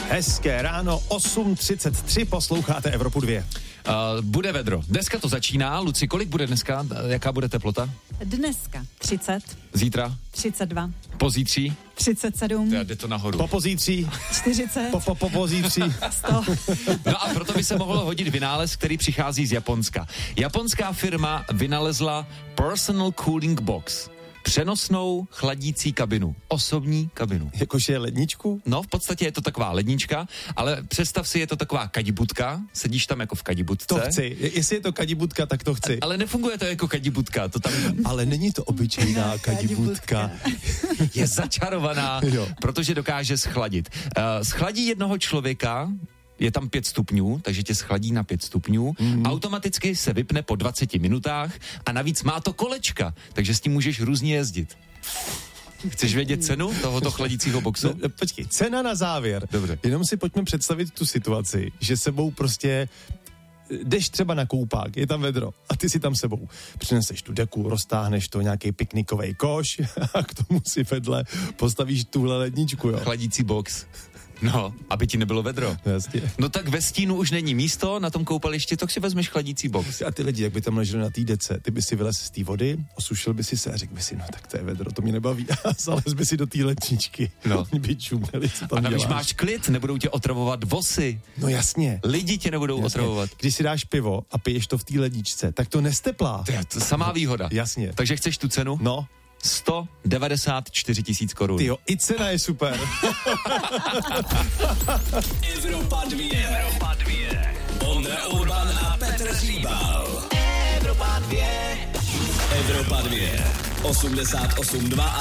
Hezké ráno, 8:33, posloucháte Evropu 2. Bude vedro. Dneska to začíná. Luci, kolik bude dneska? Jaká bude teplota? Dneska 30. Zítra? 32. Pozítří? 37. Jde to nahoru. Pozítří? 40. Pozítří? 100. No a proto by se mohl hodit vynález, který přichází z Japonska. Japonská firma vynalezla Personal Cooling Box. Přenosnou chladící kabinu. Osobní kabinu. Jakože ledničku? No, v podstatě je to taková lednička, ale představ si, je to taková kadibudka. Sedíš tam jako v kadibudce. To chci. Jestli je to kadibudka, tak to chci. Ale nefunguje to jako kadibudka. To tam... Ale není to obyčejná kadibudka. Je začarovaná, protože dokáže schladit. Schladí jednoho člověka, je tam 5 stupňů, takže tě schladí na 5 stupňů. Automaticky se vypne po 20 minutách a navíc má to kolečka, takže s tím můžeš různě jezdit. Chceš vědět cenu tohoto chladícího boxu? No, počkej, cena na závěr. Dobře. Jenom si pojďme představit tu situaci, že sebou prostě jdeš třeba na koupák, je tam vedro a ty si tam sebou přineseš tu deku, roztáhneš to, nějaký piknikový koš a k tomu si vedle postavíš tuhle ledničku, jo. Chladící box. No, aby ti nebylo vedro. Jasně. No tak ve stínu už není místo, na tom koupališti, tak si vezmeš chladící box. A ty lidi, jak by tam leželi na té dece, ty by si vylez z té vody, osušil by si se a řekl by si, no tak to je vedro, to mě nebaví. A zalez by si do té ledničky. No. Oni by čuměli, co tam A navíc děláš. máš klid, nebudou tě otravovat vosy. No jasně. Lidi tě nebudou otravovat. Když si dáš pivo a piješ to v té ledničce, tak to nesteplá. To je samá výhoda. Jasně. Takže chceš tu cenu? No. 194 000 korun. Tyjo, i cena je super. Evropa 2. Ondra Urban a Petr Hříbal. Evropa 2. 88,2